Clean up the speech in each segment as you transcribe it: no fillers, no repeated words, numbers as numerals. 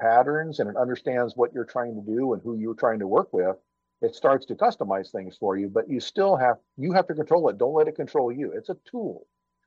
patterns and it understands what you're trying to do and who you're trying to work with, it starts to customize things for you, but you have to control it. Don't let it control you. It's a tool.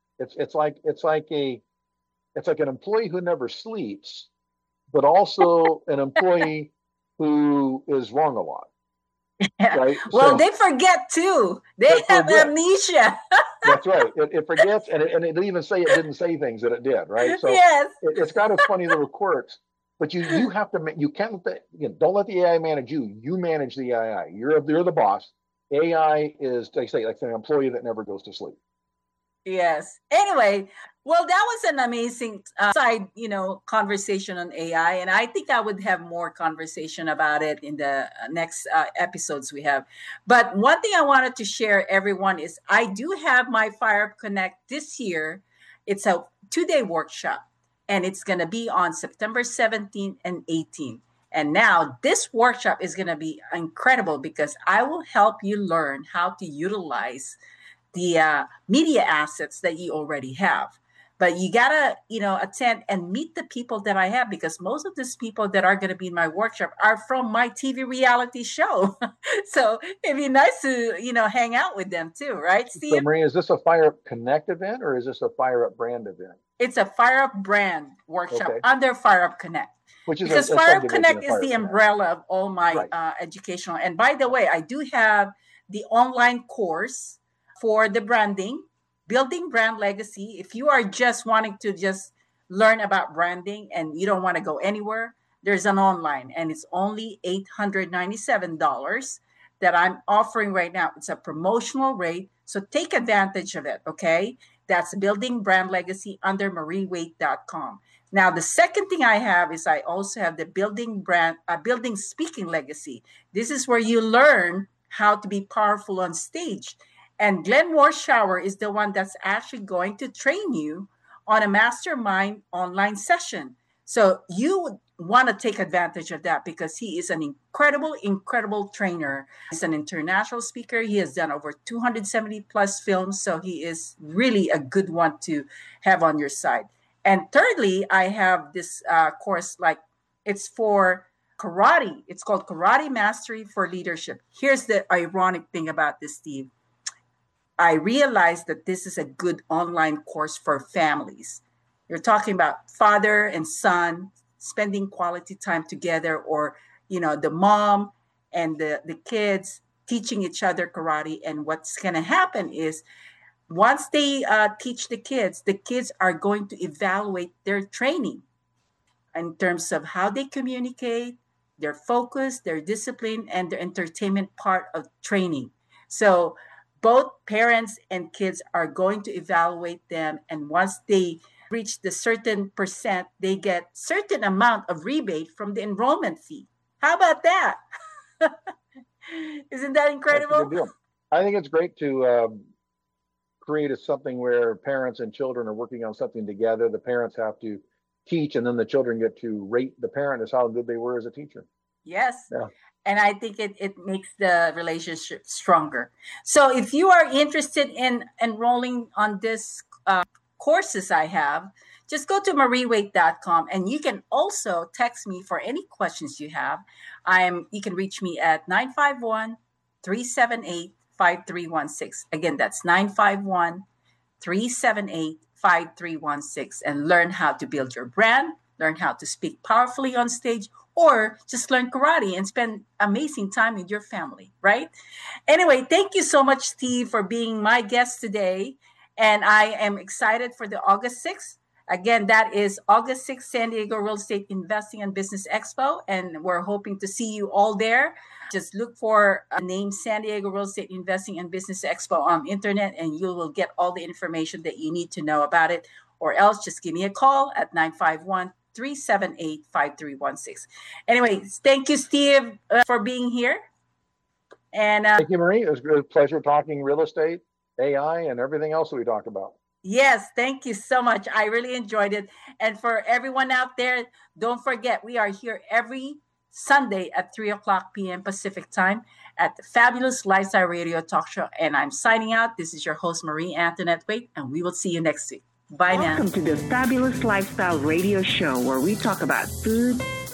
It's like an employee who never sleeps, but also an employee who is wrong a lot. Yeah. Right? Well, So they forget too. They have forget. amnesia. That's right. It forgets, and it didn't even say it didn't say things that it did. Right. So Yes. it's got its funny little quirks, but you have to you can't don't let the AI manage you. You manage the AI. You're the boss. AI is, they say, like an employee that never goes to sleep. Yes. Anyway, well, that was an amazing side, conversation on AI, and I think I would have more conversation about it in the next episodes we have. But one thing I wanted to share, everyone, is I do have my Fire Up Connect this year. It's a 2-day workshop, and it's going to be on September 17th and 18th. And now this workshop is going to be incredible because I will help you learn how to utilize the media assets that you already have. But you gotta, attend and meet the people that I have, because most of these people that are gonna be in my workshop are from my TV reality show. So it'd be nice to, hang out with them too, right, So Steve? Marie, is this a Fire Up Connect event or is this a Fire Up brand event? It's a Fire Up brand workshop Okay. under Fire Up Connect. Which is Because a Fire Up subdivision Connect of is Fire the Up Connect. umbrella of all my Right. educational. And by the way, I do have the online course for the branding, building brand legacy. If you are just wanting to just learn about branding and you don't want to go anywhere, there's an online, and it's only $897 that I'm offering right now. It's a promotional rate, so take advantage of it, okay? That's building brand legacy under mariewait.com. Now, the second thing I have is I also have the building speaking legacy. This is where you learn how to be powerful on stage. And Glenn Warshower is the one that's actually going to train you on a mastermind online session. So you want to take advantage of that because he is an incredible trainer. He's an international speaker. He has done over 270 plus films. So he is really a good one to have on your side. And thirdly, I have this course, like it's for karate. It's called Karate Mastery for Leadership. Here's the ironic thing about this, Steve. I realized that this is a good online course for families. You're talking about father and son spending quality time together, or, the mom and the kids teaching each other karate. And what's going to happen is once they teach the kids are going to evaluate their training in terms of how they communicate, their focus, their discipline, and their entertainment part of training. So both parents and kids are going to evaluate them. And once they reach the certain percent, they get certain amount of rebate from the enrollment fee. How about that? Isn't that incredible? That's a good deal. I think it's great to create something where parents and children are working on something together. The parents have to teach, and then the children get to rate the parent as how good they were as a teacher. Yes. Yeah. And I think it makes the relationship stronger. So if you are interested in enrolling on this courses I have, just go to mariewait.com, and you can also text me for any questions you have. You can reach me at 951-378-5316. Again, that's 951-378-5316, and learn how to build your brand, learn how to speak powerfully on stage, or just learn karate and spend amazing time with your family, right? Anyway, thank you so much, Steve, for being my guest today. And I am excited for the August 6th. Again, that is August 6th, San Diego Real Estate Investing and Business Expo. And we're hoping to see you all there. Just look for a name, San Diego Real Estate Investing and Business Expo on internet, and you will get all the information that you need to know about it. Or else just give me a call at 951-378-5316. Anyway, thank you, Steve, for being here. And thank you, Marie. It was a pleasure talking real estate, AI, and everything else that we talked about. Yes, thank you so much. I really enjoyed it. And for everyone out there, don't forget, we are here every Sunday at 3:00 p.m. Pacific time at the Fabulous Lifestyle Radio Talk Show. And I'm signing out. This is your host, Marie Antoinette Waite, and we will see you next week. Bye now. Welcome to the Fabulous Lifestyle Radio Show, where we talk about food,